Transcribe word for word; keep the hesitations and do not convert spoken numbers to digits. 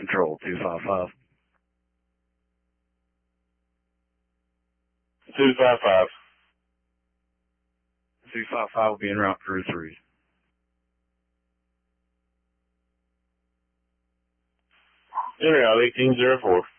control, two five five. two five five. two five five will be en route crew three. En route eighteen zero four.